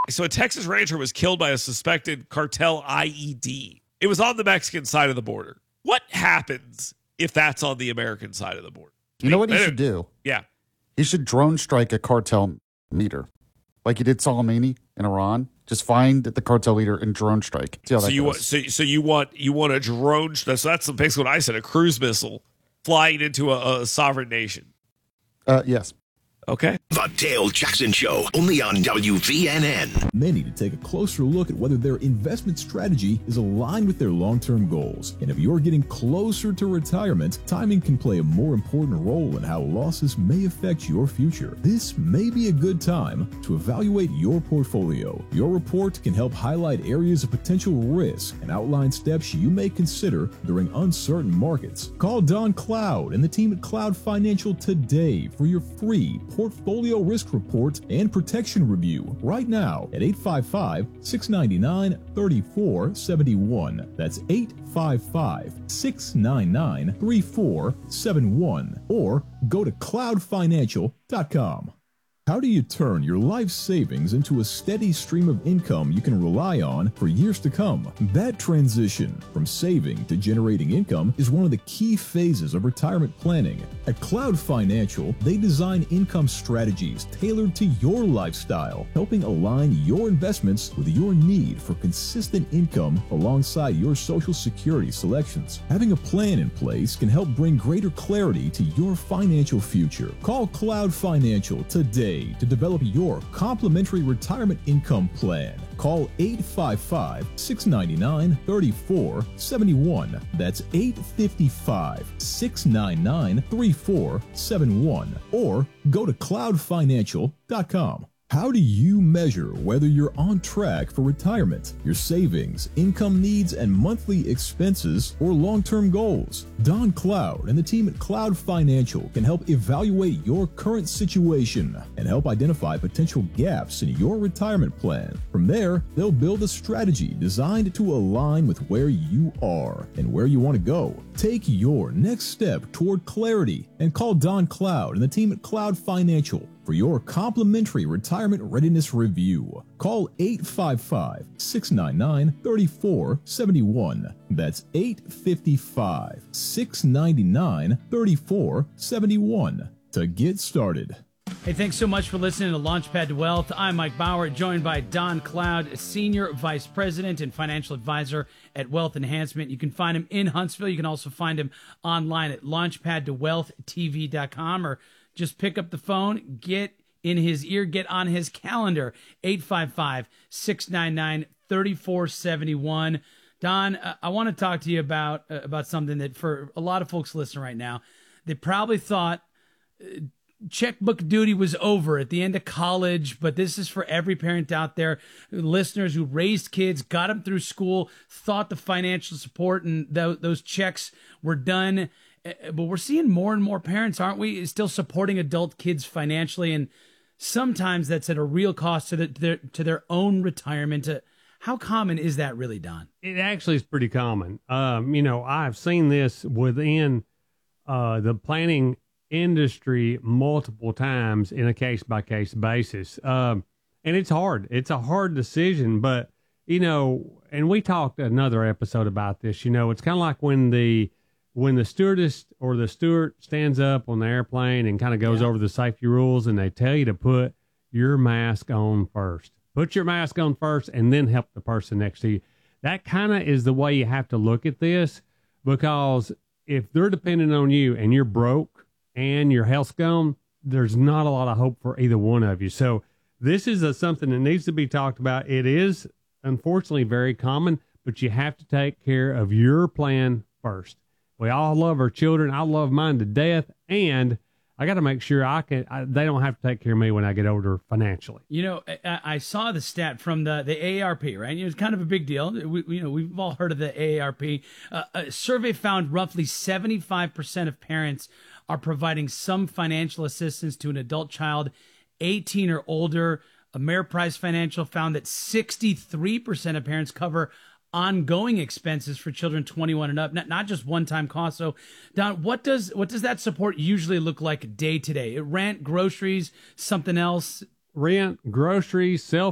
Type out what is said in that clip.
So a Texas rancher was killed by a suspected cartel IED. It was on the Mexican side of the border. What happens if that's on the American side of the border? You know what he should do? Yeah. He should drone strike a cartel leader, like he did Soleimani in Iran. Just find the cartel leader and drone strike. See how that goes. So you want a drone? So that's basically what I said. A cruise missile flying into a sovereign nation. Yes. Okay. The Dale Jackson Show, only on WVNN. Many to take a closer look at whether their investment strategy is aligned with their long-term goals. And if you're getting closer to retirement, timing can play a more important role in how losses may affect your future. This may be a good time to evaluate your portfolio. Your report can help highlight areas of potential risk and outline steps you may consider during uncertain markets. Call Don Cloud and the team at Cloud Financial today for your free portfolio risk report and protection review right now at 855-699-3471. That's 855-699-3471 or go to cloudfinancial.com. How do you turn your life savings into a steady stream of income you can rely on for years to come? That transition from saving to generating income is one of the key phases of retirement planning. At Cloud Financial, they design income strategies tailored to your lifestyle, helping align your investments with your need for consistent income alongside your Social Security selections. Having a plan in place can help bring greater clarity to your financial future. Call Cloud Financial today to develop your complimentary retirement income plan. Call 855-699-3471. That's 855-699-3471 or go to cloudfinancial.com. How do you measure whether you're on track for retirement, your savings, income needs, and monthly expenses, or long-term goals? Don Cloud and the team at Cloud Financial can help evaluate your current situation and help identify potential gaps in your retirement plan. From there, they'll build a strategy designed to align with where you are and where you want to go. Take your next step toward clarity and call Don Cloud and the team at Cloud Financial for your complimentary retirement readiness review. Call 855-699-3471. That's 855-699-3471 to get started. Hey, thanks so much for listening to Launchpad to Wealth. I'm Mike Bauer, joined by Don Cloud, Senior Vice President and Financial Advisor at Wealth Enhancement. You can find him in Huntsville. You can also find him online at launchpadtowealthtv.com or just pick up the phone, get in his ear, get on his calendar, 855-699-3471. Don, I want to talk to you about something that for a lot of folks listening right now, they probably thought checkbook duty was over at the end of college, but this is for every parent out there, listeners who raised kids, got them through school, thought the financial support and those checks were done. But we're seeing more and more parents, aren't we, still supporting adult kids financially, and sometimes that's at a real cost to their own retirement. How common is that really, Don? It actually is pretty common. I've seen this within the planning industry multiple times in a case-by-case basis. And it's hard. It's a hard decision, but, and we talked another episode about this, it's kind of like when the stewardess or the steward stands up on the airplane and kind of goes over the safety rules and they tell you to put your mask on first. Put your mask on first and then help the person next to you. That kind of is the way you have to look at this, because if they're dependent on you and you're broke and your health's gone, there's not a lot of hope for either one of you. So this is something that needs to be talked about. It is unfortunately very common, but you have to take care of your plan first. We all love our children. I love mine to death, and I got to make sure they don't have to take care of me when I get older financially. I saw the stat from the AARP, right? It was kind of a big deal. We've all heard of the AARP. A survey found roughly 75% of parents are providing some financial assistance to an adult child 18 or older. Ameriprise Financial found that 63% of parents cover ongoing expenses for children 21 and up, not just one-time costs. So, Don, what does that support usually look like day to day? Rent, groceries, something else? Rent, groceries, cell